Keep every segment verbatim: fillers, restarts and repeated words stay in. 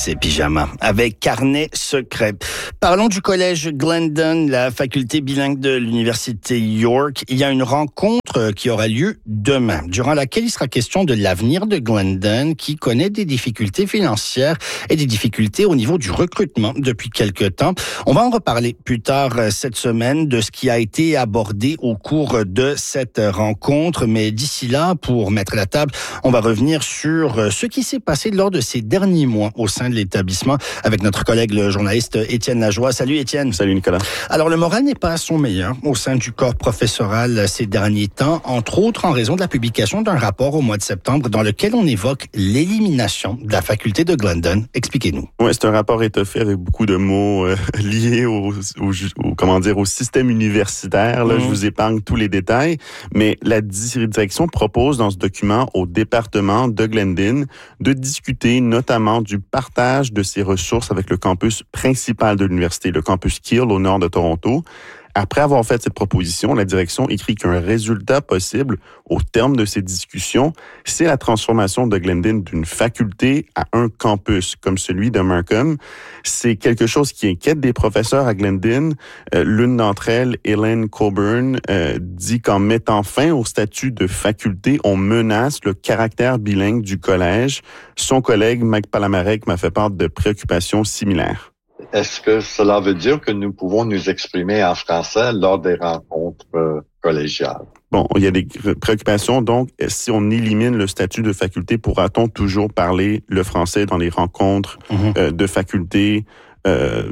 ses pyjamas avec carnet secret. Parlons du collège Glendon, la faculté bilingue de l'université York. Il y a une rencontre qui aura lieu demain, durant laquelle il sera question de l'avenir de Glendon, qui connaît des difficultés financières et des difficultés au niveau du recrutement depuis quelque temps. On va en reparler plus tard cette semaine de ce qui a été abordé au cours de cette rencontre. Mais d'ici là, pour mettre la table, on va revenir sur ce qui s'est passé lors de ces derniers mois au sein de l'établissement avec notre collègue le journaliste Étienne Lajoie. Salut Étienne. Salut Nicolas. Alors le moral n'est pas à son meilleur au sein du corps professoral ces derniers temps, entre autres en raison de la publication d'un rapport au mois de septembre dans lequel on évoque l'élimination de la faculté de Glendon. Expliquez-nous. Oui, c'est un rapport étoffé avec beaucoup de mots euh, liés au, au, au, comment dire, au système universitaire. Là, mmh. Je vous épargne tous les détails, mais la direction propose dans ce document au département de Glendon de discuter notamment du partage de ses ressources avec le campus principal de l'université, le campus Keele au nord de Toronto. Après avoir fait cette proposition, la direction écrit qu'un résultat possible au terme de ces discussions, c'est la transformation de Glendon d'une faculté à un campus, comme celui de Markham. C'est quelque chose qui inquiète des professeurs à Glendon. Euh, l'une d'entre elles, Elaine Coburn, euh, dit qu'en mettant fin au statut de faculté, on menace le caractère bilingue du collège. Son collègue, Mike Palamarek, m'a fait part de préoccupations similaires. Est-ce que cela veut dire que nous pouvons nous exprimer en français lors des rencontres euh, collégiales? Bon, il y a des préoccupations. Donc, si on élimine le statut de faculté, pourra-t-on toujours parler le français dans les rencontres mm-hmm. euh, de faculté euh,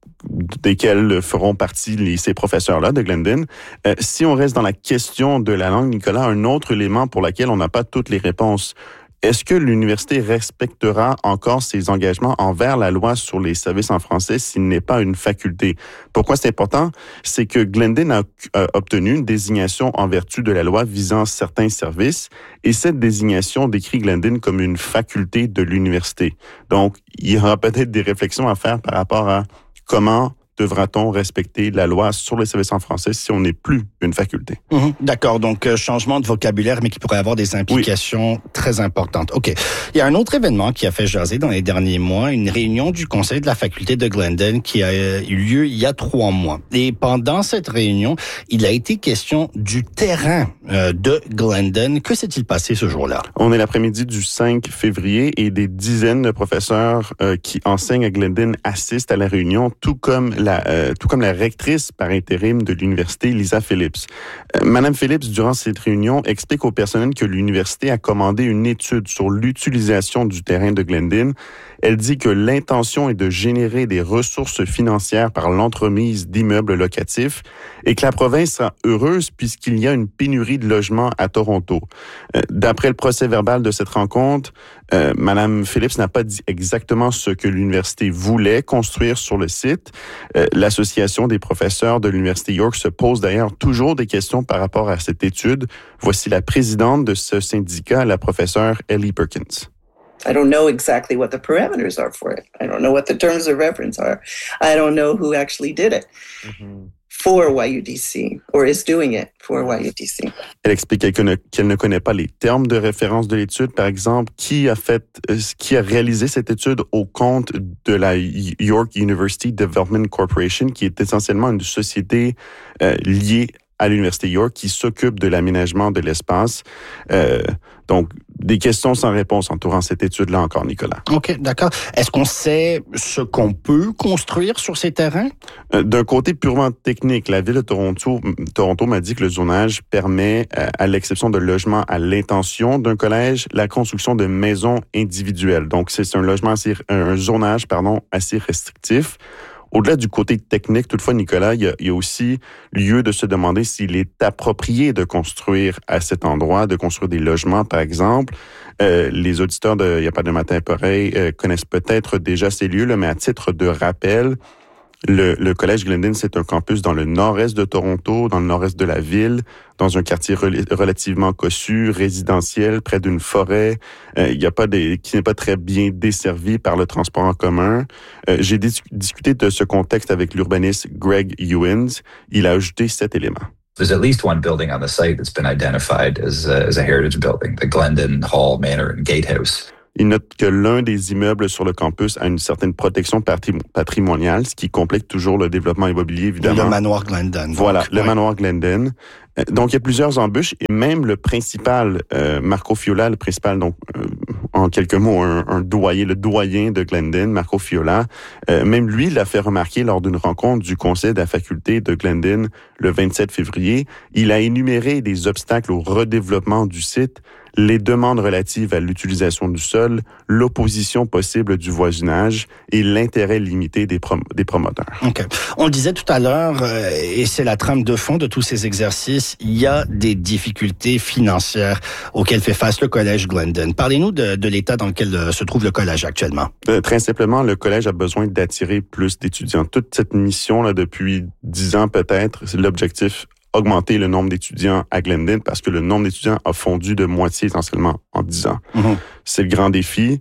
desquels feront partie les, ces professeurs-là de Glendon? Euh, si on reste dans la question de la langue, Nicolas, un autre élément pour lequel on n'a pas toutes les réponses. Est-ce que l'université respectera encore ses engagements envers la loi sur les services en français s'il n'est pas une faculté? Pourquoi c'est important? C'est que Glendon a, a obtenu une désignation en vertu de la loi visant certains services et cette désignation décrit Glendon comme une faculté de l'université. Donc, il y aura peut-être des réflexions à faire par rapport à comment devra-t-on respecter la loi sur les services en français si on n'est plus une faculté? Mmh, d'accord, donc euh, changement de vocabulaire, mais qui pourrait avoir des implications oui. très importantes. OK. Il y a un autre événement qui a fait jaser dans les derniers mois, une réunion du conseil de la faculté de Glendon qui a eu lieu il y a trois mois. Et pendant cette réunion, il a été question du terrain euh, de Glendon. Que s'est-il passé ce jour-là? On est l'après-midi du cinq février et des dizaines de professeurs euh, qui enseignent à Glendon assistent à la réunion, tout comme La, euh, tout comme la rectrice par intérim de l'université, Lisa Phillips. Euh, Madame Phillips, durant cette réunion, explique au personnel que l'université a commandé une étude sur l'utilisation du terrain de Glendon. Elle dit que l'intention est de générer des ressources financières par l'entremise d'immeubles locatifs et que la province sera heureuse puisqu'il y a une pénurie de logements à Toronto. Euh, d'après le procès-verbal de cette rencontre, euh, Madame Phillips n'a pas dit exactement ce que l'université voulait construire sur le site. Euh, L'Association des professeurs de l'Université York se pose d'ailleurs toujours des questions par rapport à cette étude. Voici la présidente de ce syndicat, la professeure Ellie Perkins. I don't know exactly what the parameters are for it. I don't know what the terms of reference are. I don't know who actually did it mm-hmm. for Y U D C or is doing it for Y U D C. Elle explique qu'elle, ne, qu'elle ne connaît pas les termes de référence de l'étude. Par exemple, qui a fait, qui a réalisé cette étude au compte de la York University Development Corporation, qui est essentiellement une société euh, liée à l'Université York qui s'occupe de l'aménagement de l'espace. Euh, donc, des questions sans réponse entourant cette étude-là encore, Nicolas. OK, d'accord. Est-ce qu'on sait ce qu'on peut construire sur ces terrains? Euh, d'un côté purement technique, la Ville de Toronto, Toronto m'a dit que le zonage permet, euh, à l'exception de logements à l'intention d'un collège, la construction de maisons individuelles. Donc, c'est un logement assez, un zonage, pardon, assez restrictif. Au-delà du côté technique, toutefois, Nicolas, il y a, il y a aussi lieu de se demander s'il est approprié de construire à cet endroit, de construire des logements, par exemple. Euh, les auditeurs de Il n'y a pas de matin pareil euh, connaissent peut-être déjà ces lieux, là, mais à titre de rappel, Le, le Collège Glendon, c'est un campus dans le nord-est de Toronto, dans le nord-est de la ville, dans un quartier rel- relativement cossu, résidentiel, près d'une forêt, euh, il y a pas des, qui n'est pas très bien desservi par le transport en commun. Euh, j'ai dis- discuté de ce contexte avec l'urbaniste Greg Ewins. Il a ajouté cet élément. There's at least one building on the site that's been identified as a, as a heritage building, the Glendon Hall Manor and Gatehouse. Il note que l'un des immeubles sur le campus a une certaine protection patrimoniale, ce qui complique toujours le développement immobilier, évidemment. Le manoir Glendon. Voilà, donc, le ouais. manoir Glendon. Donc, il y a plusieurs embûches et même le principal, euh, Marco Fiola, le principal, donc, euh, en quelques mots, un, un doyen, le doyen de Glendon, Marco Fiola, euh, même lui l'a fait remarquer lors d'une rencontre du conseil de la faculté de Glendon le vingt-sept février. Il a énuméré des obstacles au redéveloppement du site, les demandes relatives à l'utilisation du sol, l'opposition possible du voisinage et l'intérêt limité des, prom- des promoteurs. Okay. On le disait tout à l'heure, euh, et c'est la trame de fond de tous ces exercices, il y a des difficultés financières auxquelles fait face le collège Glendon. Parlez-nous de, de l'état dans lequel euh, se trouve le collège actuellement. Euh, très simplement, le collège a besoin d'attirer plus d'étudiants. Toute cette mission, là, depuis dix ans peut-être, c'est l'objectif augmenter le nombre d'étudiants à Glendon parce que le nombre d'étudiants a fondu de moitié essentiellement en dix ans. Mm-hmm. C'est le grand défi.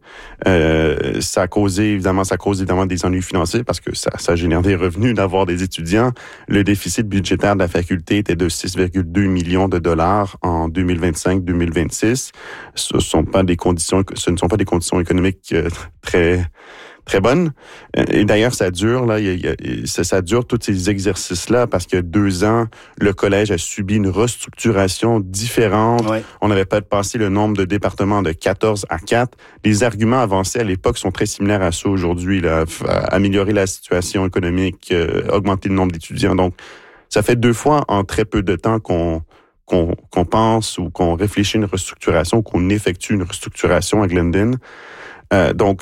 Euh, ça a causé, évidemment, ça cause évidemment des ennuis financiers parce que ça, ça génère des revenus d'avoir des étudiants. Le déficit budgétaire de la faculté était de six virgule deux millions de dollars en deux mille vingt-cinq deux mille vingt-six. Ce sont pas des conditions, ce ne sont pas des conditions économiques euh, très très bonne. Et d'ailleurs, ça dure, là, il y a, ça, ça dure tous ces exercices-là parce que deux ans, le collège a subi une restructuration différente. Ouais. On n'avait pas passé le nombre de départements de quatorze à quatre. Les arguments avancés à l'époque sont très similaires à ceux aujourd'hui, là, améliorer la situation économique, euh, augmenter le nombre d'étudiants. Donc, ça fait deux fois en très peu de temps qu'on qu'on, qu'on pense ou qu'on réfléchit une restructuration, qu'on effectue une restructuration à Glendon. Euh, donc,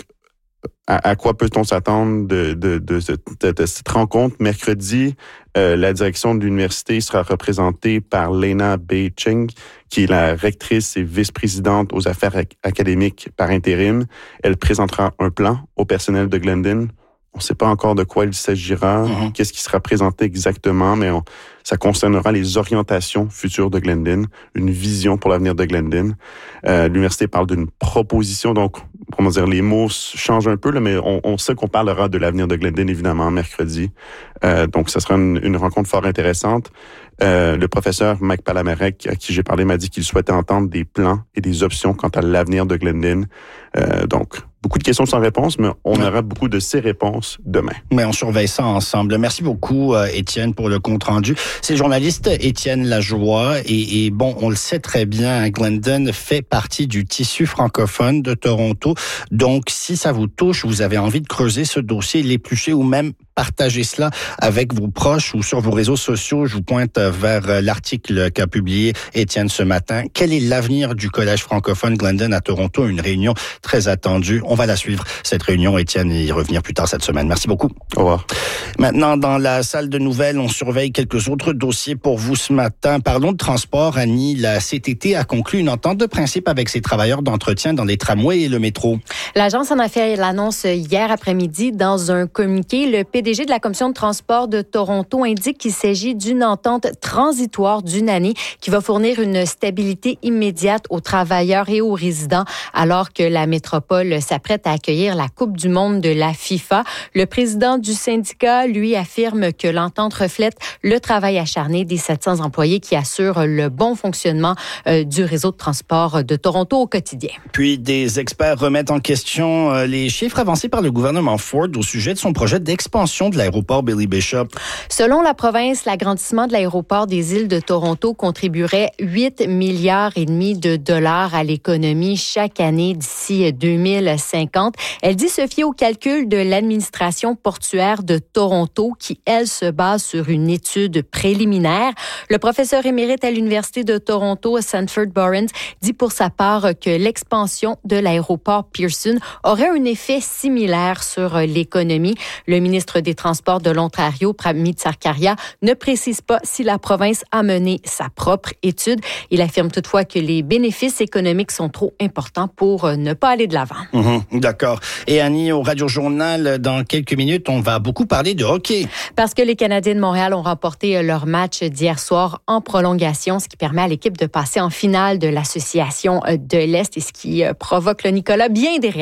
À, à quoi peut-on s'attendre de, de, de, de, de cette rencontre? Mercredi, euh, la direction de l'université sera représentée par Lena Bei-Cheng, qui est la rectrice et vice-présidente aux affaires ac- académiques par intérim. Elle présentera un plan au personnel de Glendon. On ne sait pas encore de quoi il s'agira, mm-hmm. qu'est-ce qui sera présenté exactement, mais on, ça concernera les orientations futures de Glendon, une vision pour l'avenir de Glendon. Euh, l'université parle d'une proposition, donc comment dire, les mots changent un peu, là, mais on, on sait qu'on parlera de l'avenir de Glendon, évidemment, mercredi. Euh, donc, ça sera une, une rencontre fort intéressante. Euh, le professeur Mike Palamarek, à qui j'ai parlé, m'a dit qu'il souhaitait entendre des plans et des options quant à l'avenir de Glendon. Euh, donc, beaucoup de questions sans réponse, mais on ouais. aura beaucoup de ces réponses demain. Mais on surveille ça ensemble. Merci beaucoup, euh, Étienne, pour le compte-rendu. C'est le journaliste Étienne Lajoie. Et, et bon, on le sait très bien, Glendon fait partie du tissu francophone de Toronto. Donc, si ça vous touche, vous avez envie de creuser ce dossier, l'éplucher ou même partager cela avec vos proches ou sur vos réseaux sociaux, je vous pointe vers l'article qu'a publié Étienne ce matin. Quel est l'avenir du collège francophone Glendon à Toronto? Une réunion très attendue. On va la suivre, cette réunion, Étienne, et y revenir plus tard cette semaine. Merci beaucoup. Au revoir. Maintenant, dans la salle de nouvelles, on surveille quelques autres dossiers pour vous ce matin. Parlons de transport. Annie, la C T T a conclu une entente de principe avec ses travailleurs d'entretien dans les tramways et le métro. L'agence en a fait l'annonce hier après-midi dans un communiqué. Le P D G de la Commission de transport de Toronto indique qu'il s'agit d'une entente transitoire d'une année qui va fournir une stabilité immédiate aux travailleurs et aux résidents alors que la métropole s'apprête à accueillir la Coupe du monde de la FIFA. Le président du syndicat, lui, affirme que l'entente reflète le travail acharné des sept cents employés qui assurent le bon fonctionnement euh, du réseau de transport de Toronto au quotidien. Puis des experts remettent en question euh, les chiffres avancés par le gouvernement Ford au sujet de son projet d'expansion de l'aéroport Billy Bishop. Selon la province, l'agrandissement de l'aéroport des îles de Toronto contribuerait huit milliards et demi de dollars à l'économie chaque année d'ici deux mille cinquante. Elle dit se fier au calcul de l'administration portuaire de Toronto qui, elle, se base sur une étude préliminaire. Le professeur émérite à l'Université de Toronto, Sanford Barnes, dit pour sa part que l'expansion de l'aéroport Pearson aurait un effet similaire sur l'économie. Le ministre des Transports de l'Ontario, Pramit Sarkaria, ne précise pas si la province a mené sa propre étude. Il affirme toutefois que les bénéfices économiques sont trop importants pour ne pas aller de l'avant. Mmh, d'accord. Et Annie, au Radio-Journal, dans quelques minutes, on va beaucoup parler de hockey. Parce que les Canadiens de Montréal ont remporté leur match d'hier soir en prolongation, ce qui permet à l'équipe de passer en finale de l'Association de l'Est et ce qui provoque, le Nicolas, bien des réactions.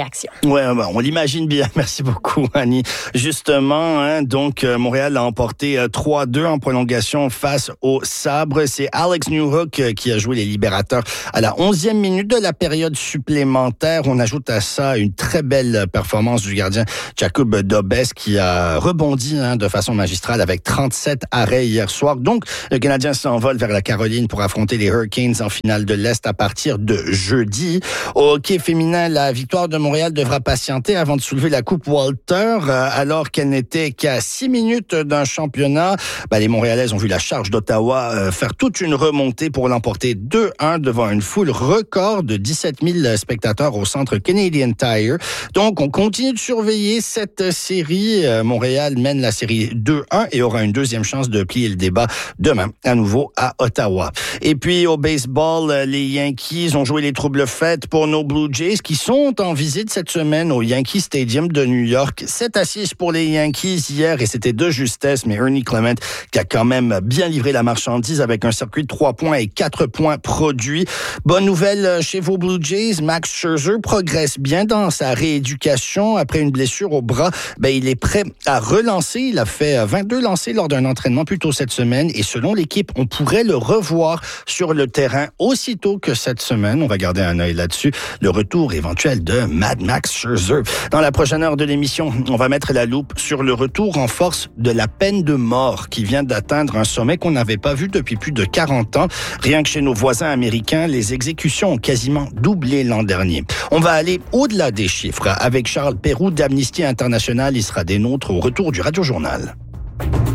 réaction. Ouais, on l'imagine bien. Merci beaucoup, Annie. Justement, hein, donc Montréal a emporté trois deux en prolongation face au Sabre. C'est Alex Newhook qui a joué les Libérateurs à la onzième minute de la période supplémentaire. On ajoute à ça une très belle performance du gardien Jakub Dobes qui a rebondi hein, de façon magistrale avec trente-sept arrêts hier soir. Donc, le Canadien s'envole vers la Caroline pour affronter les Hurricanes en finale de l'Est à partir de jeudi. Au hockey féminin, la victoire de Montréal devra patienter avant de soulever la Coupe Walter. Alors qu'elle n'était qu'à six minutes d'un championnat, ben, les Montréalaises ont vu la charge d'Ottawa faire toute une remontée pour l'emporter deux un devant une foule record de dix-sept mille spectateurs au centre Canadian Tire. Donc, on continue de surveiller cette série. Montréal mène la série deux un et aura une deuxième chance de plier le débat demain, à nouveau à Ottawa. Et puis, au baseball, les Yankees ont joué les troubles fêtes pour nos Blue Jays qui sont en visite cette semaine au Yankee Stadium de New York. sept à six pour les Yankees hier et c'était de justesse, mais Ernie Clement qui a quand même bien livré la marchandise avec un circuit de trois points et quatre points produits. Bonne nouvelle chez vos Blue Jays, Max Scherzer progresse bien dans sa rééducation après une blessure au bras. Ben, il est prêt à relancer. Il a fait vingt-deux lancers lors d'un entraînement plus tôt cette semaine et selon l'équipe, on pourrait le revoir sur le terrain aussitôt que cette semaine. On va garder un œil là-dessus. Le retour éventuel de Mad Max Scherzer. Dans la prochaine heure de l'émission, on va mettre la loupe sur le retour en force de la peine de mort qui vient d'atteindre un sommet qu'on n'avait pas vu depuis plus de quarante ans. Rien que chez nos voisins américains, les exécutions ont quasiment doublé l'an dernier. On va aller au-delà des chiffres avec Charles Peyroux d'Amnesty International. Il sera des nôtres au retour du Radio Journal.